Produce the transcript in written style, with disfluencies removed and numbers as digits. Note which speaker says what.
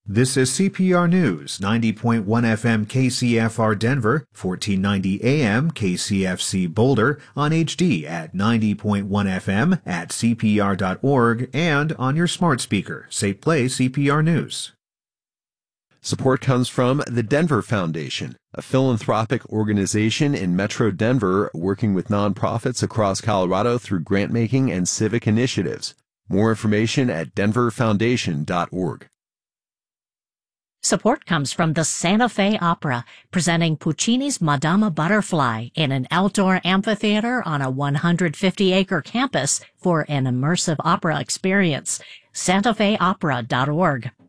Speaker 1: This is CPR News, 90.1 FM KCFR Denver, 1490 AM KCFC Boulder, on HD at 90.1 FM at CPR.org and on your smart speaker. Say play CPR News.
Speaker 2: Support comes from the Denver Foundation, a philanthropic organization in Metro Denver working with nonprofits across Colorado through grant-making and civic initiatives. More information at denverfoundation.org.
Speaker 3: Support comes from the Santa Fe Opera, presenting Puccini's Madama Butterfly in an outdoor amphitheater on a 150-acre campus for an immersive opera experience. SantaFeOpera.org.